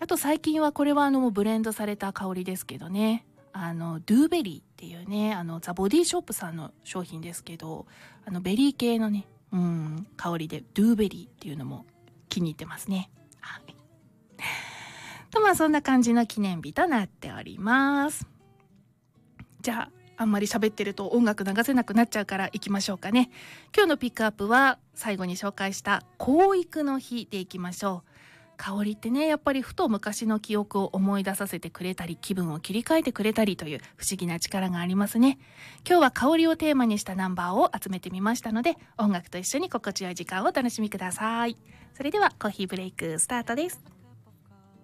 あと最近はこれはもうブレンドされた香りですけどね、ドゥーベリーっていうね、ザ・ボディショップさんの商品ですけど、ベリー系のね、香りでドゥーベリーっていうのも気に入ってますね。はい。とまあそんな感じの記念日となっております。じゃああんまり喋ってると音楽流せなくなっちゃうから行きましょうかね。今日のピックアップは最後に紹介した香育の日でいきましょう。香りってね、やっぱりふと昔の記憶を思い出させてくれたり、気分を切り替えてくれたりという不思議な力がありますね。今日は香りをテーマにしたナンバーを集めてみましたので、音楽と一緒に心地よい時間をお楽しみください。それではコーヒーブレイクスタートです。